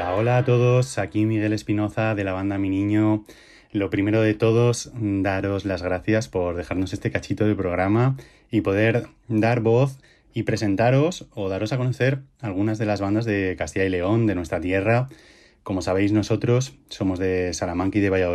Hola a todos, aquí Miguel Espinoza de la banda Mi Niño. Lo primero de todos, daros las gracias por dejarnos este cachito de programa y poder dar voz y presentaros o daros a conocer algunas de las bandas de Castilla y León, de nuestra tierra. Como sabéis, nosotros somos de Salamanca y de Valladolid.